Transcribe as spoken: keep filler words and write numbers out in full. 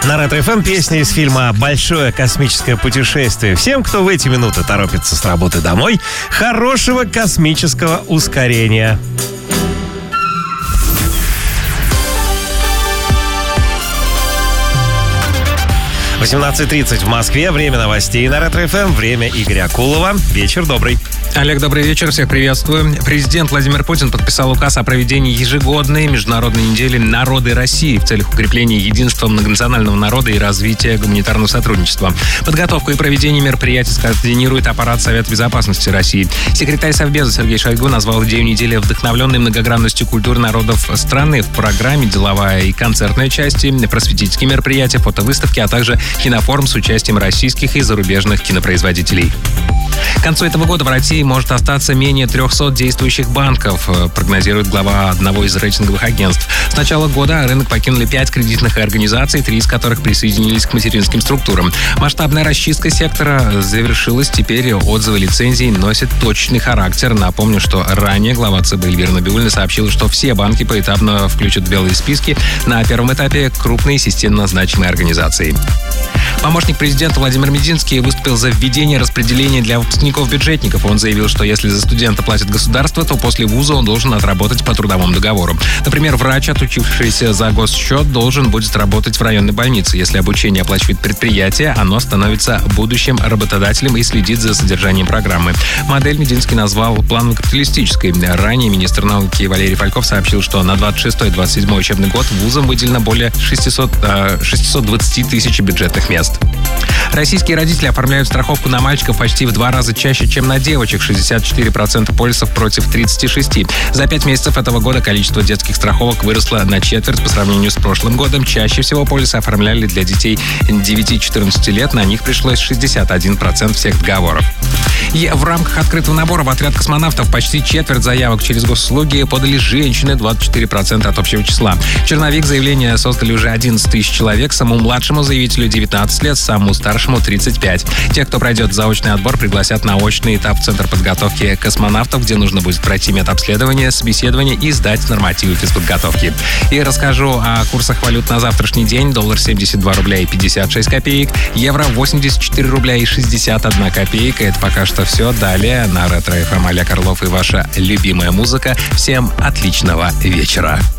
На Ретро-эф эм песня из фильма «Большое космическое путешествие». Всем, кто в эти минуты торопится с работы домой, хорошего космического ускорения. восемнадцать тридцать в Москве. Время новостей на Ретро-эф эм. Время Игоря Акулова. Вечер добрый. Олег, добрый вечер. Всех приветствую. Президент Владимир Путин подписал указ о проведении ежегодной международной недели «Народы России» в целях укрепления единства многонационального народа и развития гуманитарного сотрудничества. Подготовку и проведение мероприятий скоординирует аппарат Совета безопасности России. Секретарь Совбеза Сергей Шойгу назвал идею недели вдохновленной многогранностью культур народов страны. В программе деловая и концертная части, просветительские мероприятия, фотовыставки, а также кинофорум с участием российских и зарубежных кинопроизводителей. К концу этого года в России может остаться менее трехсот действующих банков, прогнозирует глава одного из рейтинговых агентств. С начала года рынок покинули пять кредитных организаций, три из которых присоединились к материнским структурам. Масштабная расчистка сектора завершилась, теперь отзывы лицензий носят точный характер. Напомню, что ранее глава ЦБ Эльвира Набиуллина сообщила, что все банки поэтапно включат в белые списки. На первом этапе крупные системно значимые организации. Помощник президента Владимир Мединский выступил за введение распределения для выпускников-бюджетников. Он заявил, что если за студента платит государство, то после вуза он должен отработать по трудовому договору. Например, врач, отучившийся за госсчет, должен будет работать в районной больнице. Если обучение оплачивает предприятие, оно становится будущим работодателем и следит за содержанием программы. Модель Мединский назвал планово-капиталистической. Ранее министр науки Валерий Фальков сообщил, что на двадцать шестой - двадцать седьмой учебный год вузам выделено более шестисот двадцати тысяч бюджетных мест. Российские родители оформляют страховку на мальчиков почти в два раза чаще, чем на девочек. шестьдесят четыре процента полисов против тридцати шести. За пять месяцев этого года количество детских страховок выросло на четверть по сравнению с прошлым годом. Чаще всего полисы оформляли для детей девяти-четырнадцати лет. На них пришлось шестьдесят один процент всех договоров. И в рамках открытого набора в отряд космонавтов почти четверть заявок через госуслуги подали женщины, двадцать четыре процента от общего числа. Черновик заявления создали уже одиннадцать тысяч человек. Самому младшему заявителю девятнадцать лет, самому старшему тридцать пять. Те, кто пройдет заочный отбор, пригласят на очный этап в Центр подготовки космонавтов, где нужно будет пройти медобследование, собеседование и сдать нормативы физподготовки. И расскажу о курсах валют на завтрашний день. Доллар семьдесят два рубля и пятьдесят шесть копеек, евро восемьдесят четыре рубля и шестьдесят одна копейка. Это пока что все. Далее на Ретро-эф эм Олег Орлов и ваша любимая музыка. Всем отличного вечера.